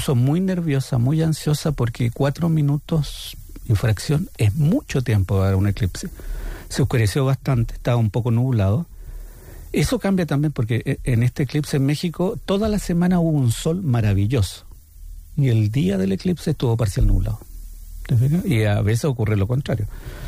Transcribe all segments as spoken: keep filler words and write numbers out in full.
muy nerviosa, muy ansiosa, porque cuatro minutos infracción es mucho tiempo para un eclipse. Se oscureció bastante, estaba un poco nublado. Eso cambia también porque en este eclipse en México toda la semana hubo un sol maravilloso y el día del eclipse estuvo parcial nublado. ¿Te fijas? Y a veces ocurre lo contrario.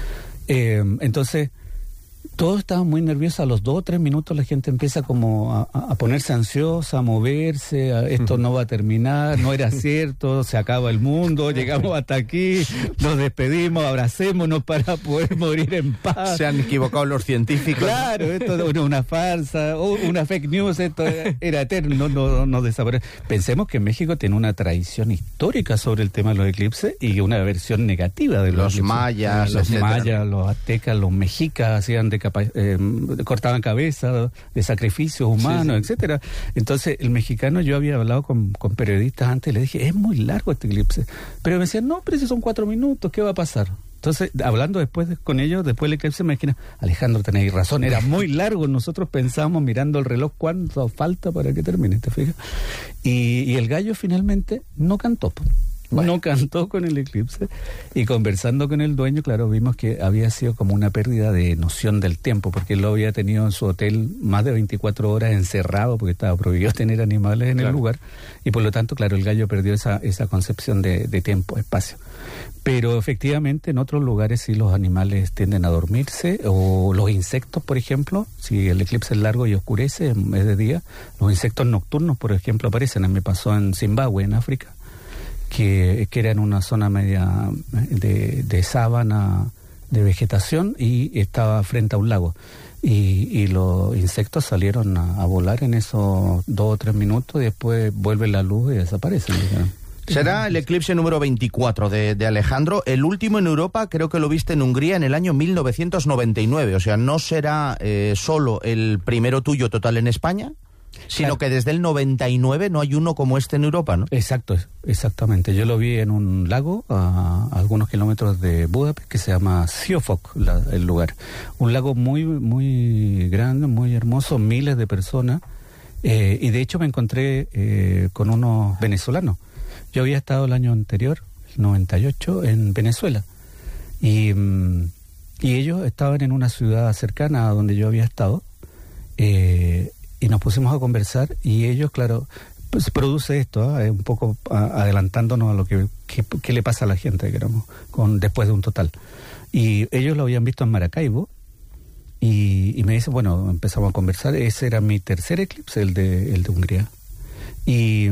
Eh, entonces, todos estaban muy nerviosos. A los dos o tres minutos la gente empieza como a, a ponerse ansiosa, a moverse, a, esto no va a terminar, no era cierto, se acaba el mundo, llegamos hasta aquí, nos despedimos, abracémonos para poder morir en paz. Se han equivocado los científicos. Claro, esto es una farsa, o una fake news, esto era eterno, no, no, no desaparece. Pensemos que México tiene una tradición histórica sobre el tema de los eclipses y una versión negativa de los, los eclipses. mayas, los etcétera. mayas, los aztecas, los mexicas hacían de capa- eh, cortaban cabezas de sacrificios humanos, sí, sí. etcétera. Entonces el mexicano, yo había hablado con, con periodistas antes y le dije, es muy largo este eclipse, pero me decían, no, pero si son cuatro minutos, ¿qué va a pasar? Entonces, hablando después de, con ellos, después del eclipse, me dijeron, Alejandro, tenéis razón, era muy largo, nosotros pensamos mirando el reloj cuánto falta para que termine, ¿te fijas? Y, y el gallo finalmente no cantó. Bueno. No cantó con el eclipse, y conversando con el dueño, claro, vimos que había sido como una pérdida de noción del tiempo, porque él lo había tenido en su hotel más de veinticuatro horas encerrado, porque estaba prohibido tener animales en claro. el lugar, y por lo tanto, claro, el gallo perdió esa, esa concepción de, de tiempo, espacio. Pero efectivamente en otros lugares sí los animales tienden a dormirse, o los insectos, por ejemplo, si el eclipse es largo y oscurece, es de día, los insectos nocturnos, por ejemplo, aparecen. A mí me pasó en Zimbabue, en África, Que, que era en una zona media de, de sábana, de vegetación, y estaba frente a un lago. Y, y los insectos salieron a, a volar en esos dos o tres minutos, y después vuelve la luz y desaparecen. Será el eclipse número veinticuatro de, de Alejandro, el último en Europa. Creo que lo viste en Hungría en el año mil novecientos noventa y nueve. O sea, no será eh, solo el primero tuyo total en España, sino claro. que desde el noventa y nueve no hay uno como este en Europa, ¿no? Exacto, exactamente. Yo lo vi en un lago a, a algunos kilómetros de Budapest, que se llama Siófok, la, el lugar. Un lago muy, muy grande, muy hermoso, miles de personas. Eh, y de hecho me encontré eh, con unos venezolanos. Yo había estado el año anterior, el noventa y ocho, en Venezuela. Y, y ellos estaban en una ciudad cercana a donde yo había estado. Eh, Y nos pusimos a conversar, y ellos, claro, pues produce esto, ¿eh? un poco a, adelantándonos a lo que, que, que le pasa a la gente, digamos, con, después de un total. Y ellos lo habían visto en Maracaibo, y, y me dice, bueno, empezamos a conversar, ese era mi tercer eclipse, el de, el de Hungría. Y,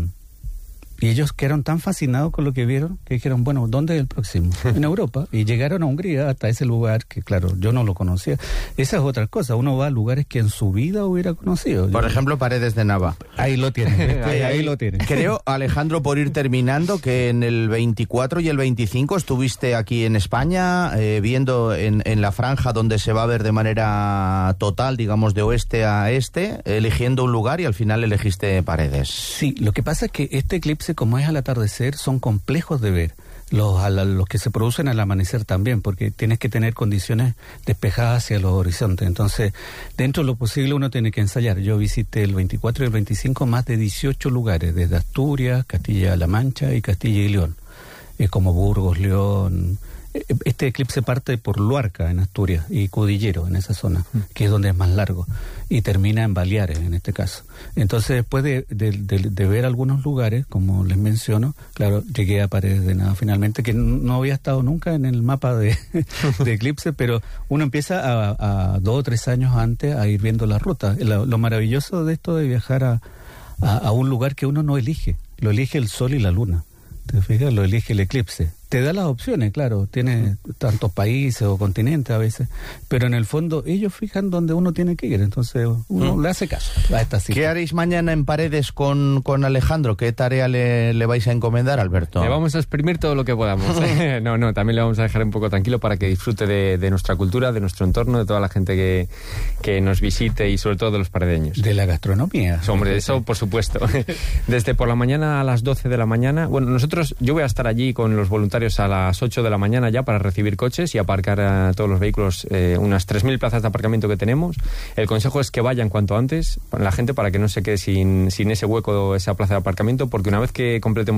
y ellos quedaron tan fascinados con lo que vieron, que dijeron, bueno, ¿dónde es el próximo? En Europa. Y llegaron a Hungría, hasta ese lugar que, claro, yo no lo conocía. Esa es otra cosa, uno va a lugares que en su vida hubiera conocido. Por yo, ejemplo, Paredes de Nava. Ahí lo tienen, ahí, ahí lo tienen. Creo, Alejandro, por ir terminando, que en el veinticuatro y el veinticinco estuviste aquí en España, eh, viendo en, en la franja donde se va a ver de manera total, digamos, de oeste a este, eligiendo un lugar, y al final elegiste Paredes. Sí, lo que pasa es que este eclipse, como es al atardecer, son complejos de ver. Los, a la, los que se producen al amanecer también, porque tienes que tener condiciones despejadas hacia los horizontes. Entonces, dentro de lo posible uno tiene que ensayar. Yo visité el veinticuatro y el veinticinco más de dieciocho lugares, desde Asturias, Castilla-La Mancha y Castilla y León, eh, como Burgos, León. Este eclipse parte por Luarca, en Asturias, y Cudillero, en esa zona, que es donde es más largo, y termina en Baleares, en este caso. Entonces, después de, de, de, de ver algunos lugares, como les menciono, claro, llegué a Paredes de Nava finalmente, que no había estado nunca en el mapa de, de eclipse, pero uno empieza a, a dos o tres años antes a ir viendo la ruta. Lo, lo maravilloso de esto de viajar a, a, a un lugar que uno no elige, lo elige el sol y la luna. ¿Te fijas? Lo elige el eclipse. Te da las opciones, claro, tiene tantos países o continentes a veces, pero en el fondo ellos fijan donde uno tiene que ir, entonces uno mm. le hace caso a esta cita. ¿Qué haréis mañana en Paredes con, con Alejandro? ¿Qué tarea le, le vais a encomendar, Alberto? Le vamos a exprimir todo lo que podamos. no, no, también le vamos a dejar un poco tranquilo para que disfrute de, de nuestra cultura, de nuestro entorno, de toda la gente que, que nos visite, y sobre todo de los paredeños. De la gastronomía. Hombre, eso por supuesto. Desde por la mañana a las doce de la mañana, bueno, nosotros, yo voy a estar allí con los voluntarios voluntarios a las ocho de la mañana ya para recibir coches y aparcar a todos los vehículos, eh, unas tres mil plazas de aparcamiento que tenemos. El consejo es que vayan cuanto antes la gente para que no se quede sin, sin ese hueco, esa plaza de aparcamiento, porque una vez que completemos